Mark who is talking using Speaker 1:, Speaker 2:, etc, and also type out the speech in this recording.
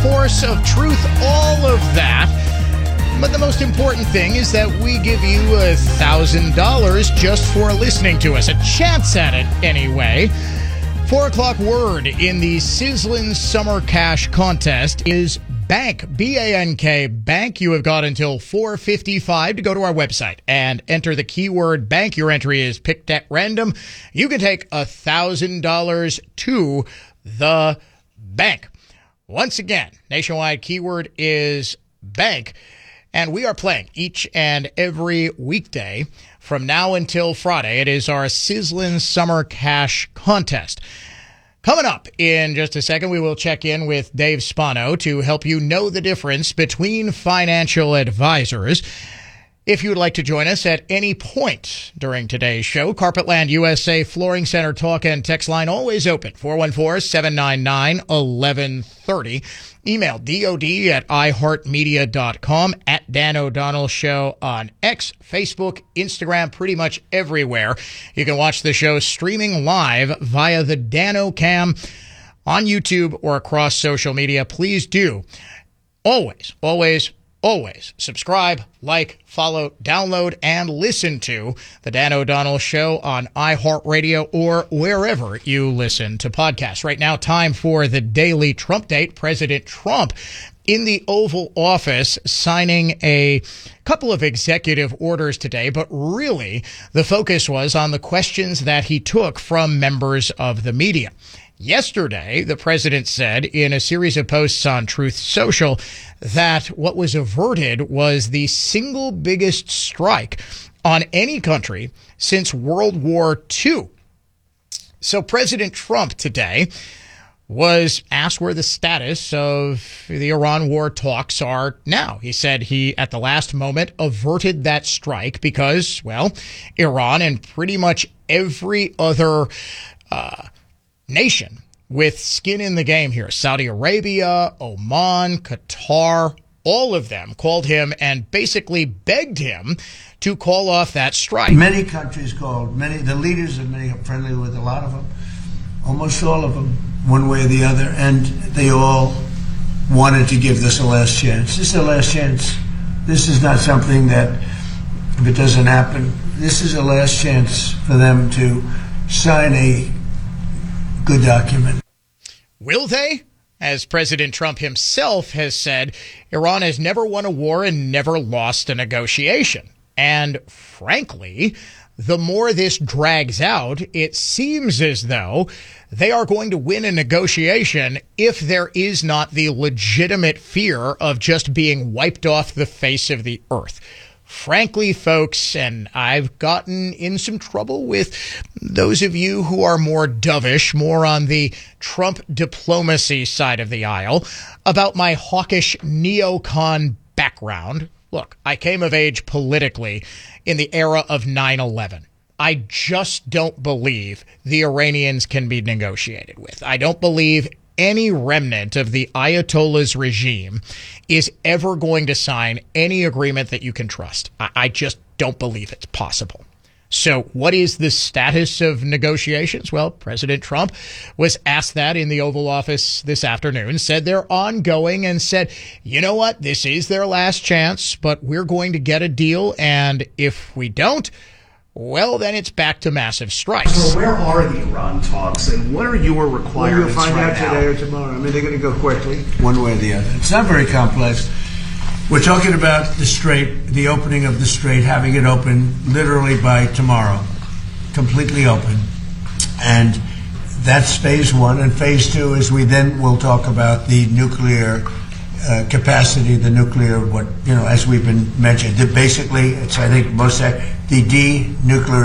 Speaker 1: force of truth, all of that. But the most important thing is that we give you $1,000 just for listening to us. A chance at it, anyway. 4 o'clock word in the Sizzlin' Summer Cash Contest is BANK, B-A-N-K, BANK. You have got until 4:55 to go to our website and enter the keyword BANK. Your entry is picked at random. You can take $1,000 to the bank. Once again, nationwide keyword is BANK. And we are playing each and every weekday from now until Friday. It is our Sizzlin' Summer Cash Contest. Coming up in just a second, we will check in with Dave Spano to help you know the difference between financial advisors. If you would like to join us at any point during today's show, Carpetland USA Flooring Center talk and text line always open, 414-799-1130. Email DOD@iHeartMedia.com, at Dan O'Donnell Show on X, Facebook, Instagram, pretty much everywhere. You can watch the show streaming live via the Dano Cam on YouTube or across social media. Please do always subscribe, like, follow, download, and listen to the Dan O'Donnell Show on iHeartRadio or wherever you listen to podcasts. Right now, time for the daily Trump date. President Trump in the Oval Office signing a couple of executive orders today, but really the focus was on the questions that he took from members of the media. Yesterday, the president said in a series of posts on Truth Social that what was averted was the single biggest strike on any country since World War II. So President Trump today was asked where the status of the Iran war talks are now. He said he, at the last moment, averted that strike because, well, Iran and pretty much every other nation with skin in the game here, Saudi Arabia, Oman, Qatar, all of them called him and basically begged him to call off that strike.
Speaker 2: Many countries called, the leaders of many, I'm friendly with a lot of them, almost all of them, one way or the other, and they all wanted to give this a last chance. This is a last chance. This is not something that, if it doesn't happen, this is a last chance for them to sign a good document.
Speaker 1: Will they? As President Trump himself has said, Iran has never won a war and never lost a negotiation. And frankly, the more this drags out, it seems as though they are going to win a negotiation if there is not the legitimate fear of just being wiped off the face of the earth. Frankly, folks, and I've gotten in some trouble with those of you who are more dovish, more on the Trump diplomacy side of the aisle, about my hawkish neocon background. Look, I came of age politically in the era of 9/11. I just don't believe the Iranians can be negotiated with. I don't believe any remnant of the Ayatollah's regime is ever going to sign any agreement that you can trust. I just don't believe it's possible. So what is the status of negotiations? Well, President Trump was asked that in the Oval Office this afternoon, said they're ongoing, and said, you know what, this is their last chance, but we're going to get a deal, and if we don't, well, then it's back to massive strikes.
Speaker 3: So where are the Iran talks, and what are your requirements
Speaker 2: We'll find out today or tomorrow. I mean, they're going to go quickly, one way or the other. It's not very complex. We're talking about the Strait, the opening of the Strait, having it open literally by tomorrow, completely open. And that's phase one. And phase two is we then will talk about the nuclear capacity, the nuclear, as we've been mentioned. Basically, it's, I think, the denuclearization